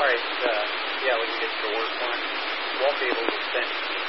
right. Yeah, we can get to the work one. Won't be able to send